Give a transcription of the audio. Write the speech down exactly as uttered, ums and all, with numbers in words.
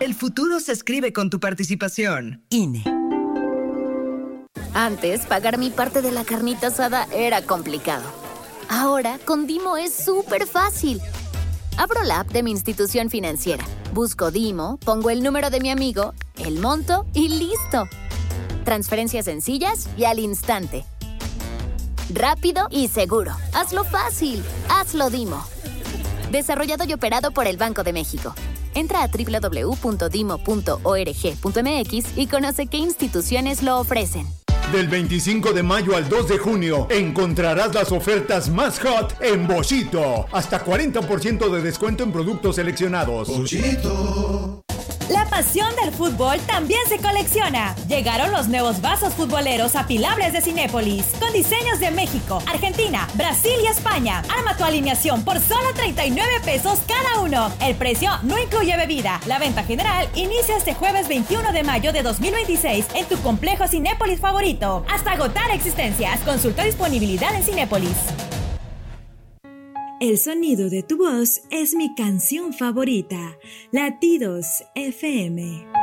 El futuro se escribe con tu participación. I N E. Antes, pagar mi parte de la carnita asada era complicado. Ahora, con Dimo es súper fácil. Abro la app de mi institución financiera, busco Dimo, pongo el número de mi amigo, el monto y ¡listo! Transferencias sencillas y al instante. Rápido y seguro. Hazlo fácil. Hazlo Dimo. Desarrollado y operado por el Banco de México. Entra a doble u doble u doble u punto dimo punto org punto m x y conoce qué instituciones lo ofrecen. Del veinticinco de mayo al dos de junio encontrarás las ofertas más hot en Boschito. Hasta cuarenta por ciento de descuento en productos seleccionados. Boschito. La pasión del fútbol también se colecciona. Llegaron los nuevos vasos futboleros apilables de Cinépolis, con diseños de México, Argentina, Brasil y España. Arma tu alineación por solo treinta y nueve pesos cada uno. El precio no incluye bebida. La venta general inicia este jueves veintiuno de mayo de dos mil veintiséis en tu complejo Cinépolis favorito. Hasta agotar existencias. Consulta disponibilidad en Cinépolis. El sonido de tu voz es mi canción favorita. Latidos F M.